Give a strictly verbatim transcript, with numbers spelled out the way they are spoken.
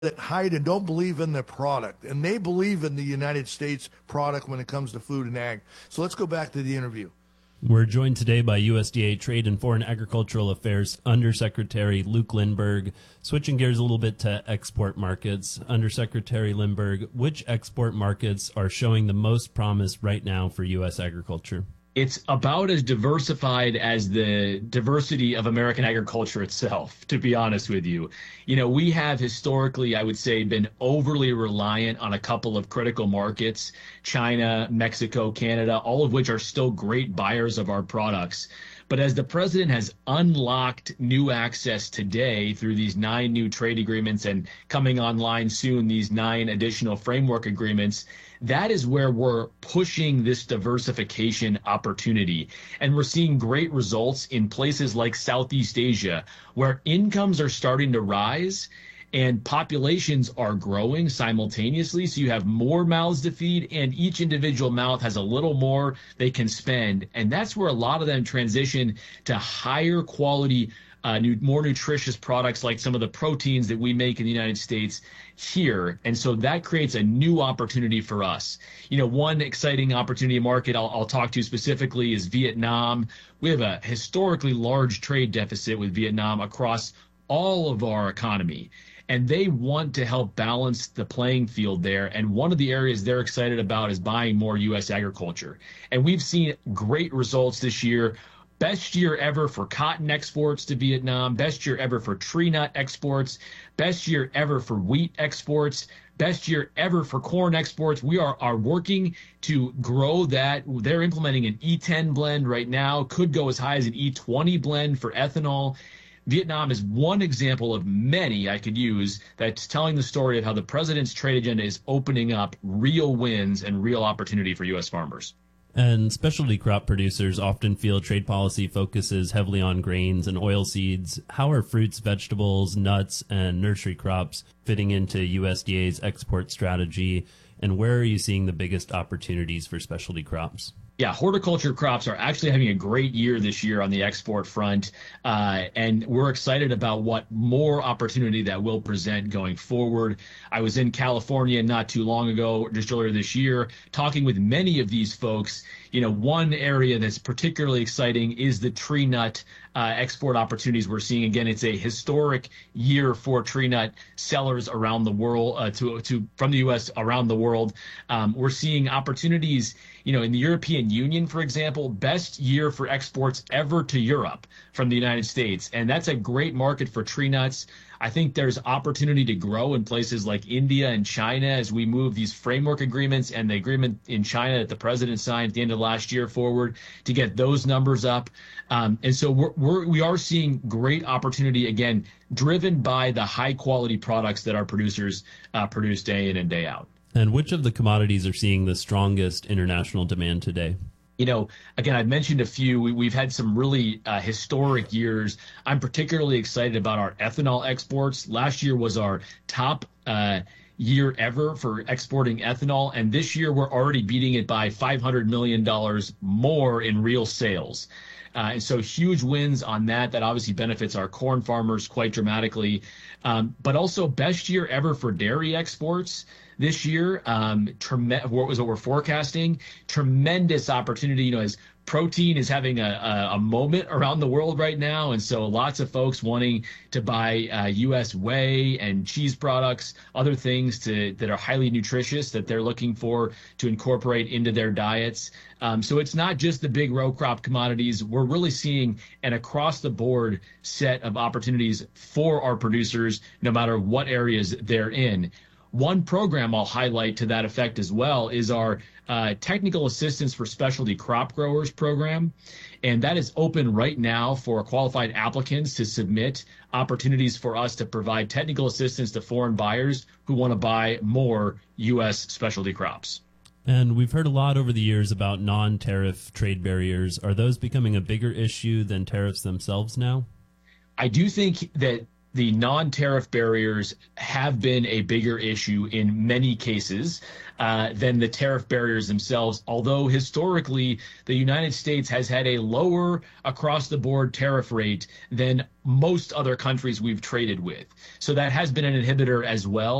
that hide and don't believe in the product, and they believe in the United States product when it comes to food and ag. So let's go back to the interview. We're joined today by U S D A Trade and Foreign Agricultural Affairs Undersecretary Luke Lindberg. Switching gears a little bit to export markets, Undersecretary Lindberg, which export markets are showing the most promise right now for U S agriculture? It's about as diversified as the diversity of American agriculture itself, to be honest with you. You know, we have historically, I would say, been overly reliant on a couple of critical markets, China, Mexico, Canada, all of which are still great buyers of our products. But as the president has unlocked new access today through these nine new trade agreements and coming online soon, these nine additional framework agreements, that is where we're pushing this diversification opportunity. And we're seeing great results in places like Southeast Asia, where incomes are starting to rise and populations are growing simultaneously. So you have more mouths to feed, and each individual mouth has a little more they can spend. And that's where a lot of them transition to higher quality, uh, new, more nutritious products like some of the proteins that we make in the United States here. And so that creates a new opportunity for us. You know, one exciting opportunity market I'll, I'll talk to specifically is Vietnam. We have a historically large trade deficit with Vietnam across all of our economy. And they want to help balance the playing field there. And one of the areas they're excited about is buying more U S agriculture. And we've seen great results this year. Best year ever for cotton exports to Vietnam, best year ever for tree nut exports, best year ever for wheat exports, best year ever for corn exports. We are, are working to grow that. They're implementing an E ten blend right now, could go as high as an E twenty blend for ethanol. Vietnam is one example of many I could use that's telling the story of how the president's trade agenda is opening up real wins and real opportunity for U S farmers. And specialty crop producers often feel trade policy focuses heavily on grains and oilseeds. How are fruits, vegetables, nuts, and nursery crops fitting into U S D A's export strategy? And where are you seeing the biggest opportunities for specialty crops? Yeah, horticulture crops are actually having a great year this year on the export front, uh, and we're excited about what more opportunity that will present going forward. I was in California not too long ago, just earlier this year, talking with many of these folks. You know, one area that's particularly exciting is the tree nut uh, export opportunities we're seeing. Again, it's a historic year for tree nut sellers around the world, uh, to, to from the U S around the world. Um, we're seeing opportunities, you know, in the European Union, for example, best year for exports ever to Europe from the United States. And that's a great market for tree nuts. I think there's opportunity to grow in places like India and China as we move these framework agreements and the agreement in China that the president signed at the end of last year forward to get those numbers up. Um, and so we're, we're, we are seeing great opportunity, again, driven by the high quality products that our producers uh, produce day in and day out. And which of the commodities are seeing the strongest international demand today? You know, again, I've mentioned a few. We, we've had some really uh, historic years. I'm particularly excited about our ethanol exports. Last year was our top uh, year ever for exporting ethanol. And this year, we're already beating it by five hundred million dollars more in real sales. Uh, and so huge wins on that. That obviously benefits our corn farmers quite dramatically. Um, but also best year ever for dairy exports this year. Um, trem- what was what we're forecasting? Tremendous opportunity. You know, as protein is having a, a, a moment around the world right now, and so lots of folks wanting to buy uh, U S whey and cheese products, other things to that are highly nutritious that they're looking for to incorporate into their diets. Um, so it's not just the big row crop commodities. We're really seeing an across-the-board set of opportunities for our producers, no matter what areas they're in. One program I'll highlight to that effect as well is our uh, Technical Assistance for Specialty Crop Growers program. And that is open right now for qualified applicants to submit opportunities for us to provide technical assistance to foreign buyers who want to buy more U S specialty crops. And we've heard a lot over the years about non-tariff trade barriers. Are those becoming a bigger issue than tariffs themselves now? I do think that the non-tariff barriers have been a bigger issue in many cases uh, than the tariff barriers themselves, although historically the United States has had a lower across-the-board tariff rate than most other countries we've traded with. So that has been an inhibitor as well.